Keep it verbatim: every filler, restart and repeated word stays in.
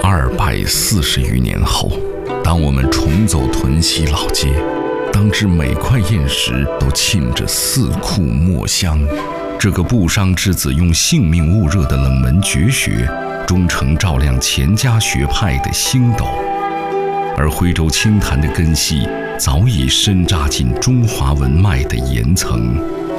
二百四十余年后，当我们重走屯溪老街，当知每块砚石都沁着四库墨香，这个不商之子用性命焐热的冷门绝学，终成照亮钱家学派的星斗。而徽州清谈的根系早已深扎进中华文脉的岩层。